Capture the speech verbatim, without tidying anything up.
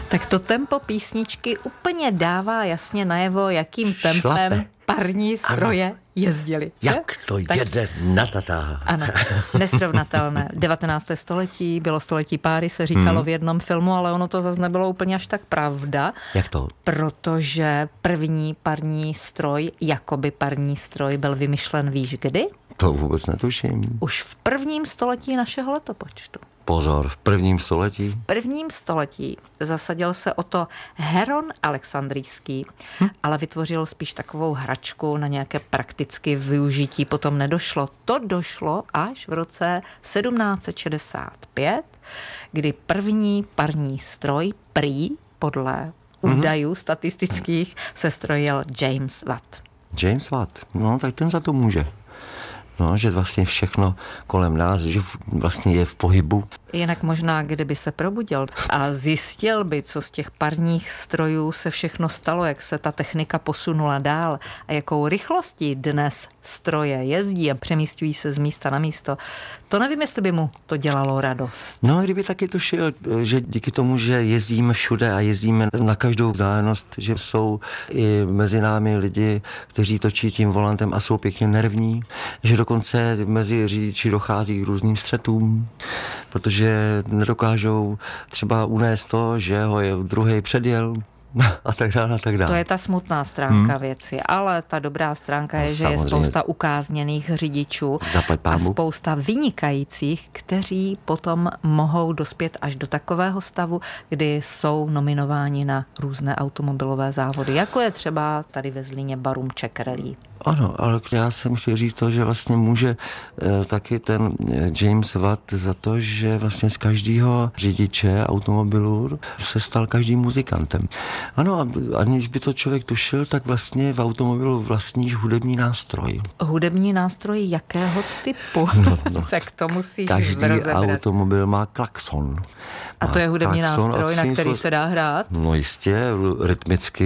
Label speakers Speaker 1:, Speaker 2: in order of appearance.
Speaker 1: Tak to tempo písničky úplně dává jasně najevo, jakým tempem
Speaker 2: Šlape.
Speaker 1: parní stroje ano. jezdili.
Speaker 2: Jak to tak, jede na tatá.
Speaker 1: Ano, nesrovnatelné. devatenácté století, bylo století páry, se říkalo hmm. v jednom filmu, ale ono to zase nebylo úplně až tak pravda.
Speaker 2: Jak to?
Speaker 1: Protože první parní stroj, jakoby parní stroj, byl vymyšlen víš kdy?
Speaker 2: To vůbec netuším.
Speaker 1: Už v prvním století našeho letopočtu.
Speaker 2: Pozor, v prvním století?
Speaker 1: V prvním století zasadil se o to Heron Alexandrijský, hm? ale vytvořil spíš takovou hračku, na nějaké praktické využití potom nedošlo. To došlo až v roce sedmnáct set šedesát pět, kdy první parní stroj prý podle mm-hmm. údajů statistických se strojil James Watt.
Speaker 2: James Watt, no tak ten za to může. No, že vlastně všechno kolem nás, že vlastně je v pohybu.
Speaker 1: Jinak možná, kdyby se probudil a zjistil by, co z těch parních strojů se všechno stalo, jak se ta technika posunula dál a jakou rychlostí dnes stroje jezdí a přemístují se z místa na místo, to nevím, jestli by mu to dělalo radost.
Speaker 2: No, kdyby taky tušil, že díky tomu, že jezdíme všude a jezdíme na každou vzdálenost, že jsou i mezi námi lidi, kteří točí tím volantem a jsou pěkně nervní, že dokonce mezi řidiči dochází k různým střetům, protože nedokážou třeba unést to, že ho je druhej předjel a tak dále, a tak dále.
Speaker 1: To je ta smutná stránka hmm. věci, ale ta dobrá stránka je,
Speaker 2: no,
Speaker 1: že
Speaker 2: samozřejmě.
Speaker 1: Je spousta ukázněných řidičů a spousta vynikajících, kteří potom mohou dospět až do takového stavu, kdy jsou nominováni na různé automobilové závody, jako je třeba tady ve Zlíně Barum Czech Rally.
Speaker 2: Ano, ale já jsem chtěl říct to, že vlastně může e, taky ten James Watt za to, že vlastně z každého řidiče automobilu se stal každým muzikantem. Ano, aniž by to člověk tušil, tak vlastně v automobilu vlastníš hudební nástroj.
Speaker 1: Hudební nástroj jakého typu?
Speaker 2: No, no.
Speaker 1: Tak to musíš
Speaker 2: každý
Speaker 1: rozebrat.
Speaker 2: automobil má klakson.
Speaker 1: A to je hudební nástroj, na který se dá hrát?
Speaker 2: No jistě, rytmicky